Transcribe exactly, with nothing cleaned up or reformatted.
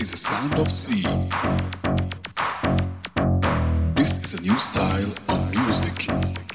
is the sound of sea. This is a new style of music.